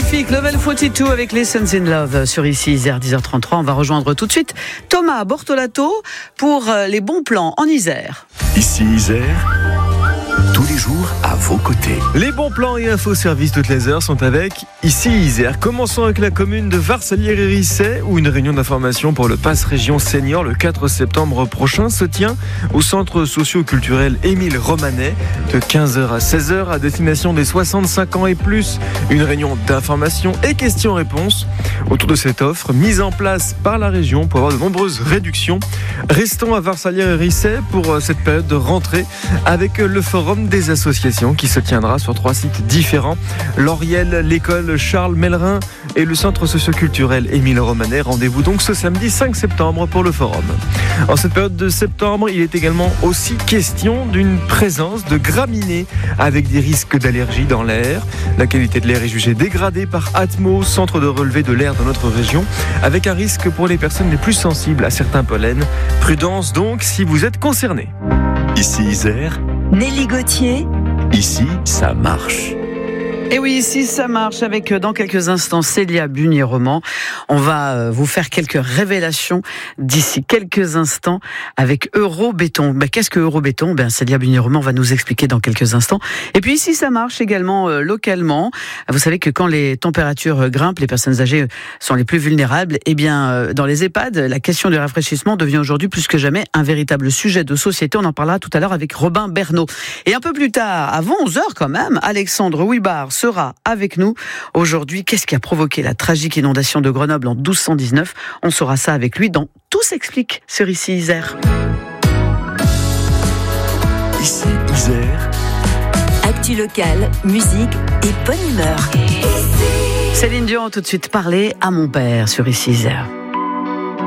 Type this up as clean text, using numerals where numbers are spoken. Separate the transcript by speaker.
Speaker 1: Magnifique, Level 42 avec Lessons in Love sur ici Isère, 10h33. On va rejoindre tout de suite Thomas Bortolato pour les bons plans en Isère.
Speaker 2: Ici Isère, tous les jours à vos côtés.
Speaker 3: Les bons plans et infos services toutes les heures sont avec ici Isère. Commençons avec la commune de Varsalières-et-Risset où une réunion d'information pour le Pass Région Senior le 4 septembre prochain se tient au centre socio-culturel Émile Romanet de 15h à 16h à destination des 65 ans et plus. Une réunion d'information et questions-réponses autour de cette offre mise en place par la région pour avoir de nombreuses réductions. Restons à Varsalières-et-Risset pour cette période de rentrée avec le forum des associations qui se tiendra sur 3 sites différents. L'Oriel, l'école Charles Mellerin et le centre socio-culturel Émile Romanet. Rendez-vous donc ce samedi 5 septembre pour le forum. En cette période de septembre, il est également aussi question d'une présence de graminées avec des risques d'allergie dans l'air. La qualité de l'air est jugée dégradée par Atmo, centre de relevé de l'air dans notre région, avec un risque pour les personnes les plus sensibles à certains pollens. Prudence donc si vous êtes concerné.
Speaker 2: Ici Isère,
Speaker 4: Nelly Gauthier.
Speaker 2: ici ça marche.
Speaker 1: Et oui, ici ça marche avec dans quelques instants Célia Bunier-Roman. On va vous faire quelques révélations d'ici quelques instants avec Eurobéton. Qu'est-ce que Eurobéton ? Célia Bunier-Roman va nous expliquer dans quelques instants. Et puis ici ça marche également localement. Vous savez que quand les températures grimpent, les personnes âgées sont les plus vulnérables. Et bien dans les EHPAD, la question du rafraîchissement devient aujourd'hui plus que jamais un véritable sujet de société. On en parlera tout à l'heure avec Robin Bernot. Et un peu plus tard, avant 11h quand même, Alexandre Ouibard sera avec nous aujourd'hui. Qu'est-ce qui a provoqué la tragique inondation de Grenoble en 1219 ? On saura ça avec lui dans Tout s'explique sur ici Isère.
Speaker 2: Ici Isère,
Speaker 4: Actu locale, musique et bonne humeur.
Speaker 1: Céline Dion, tout de suite parler à mon père sur ici Isère.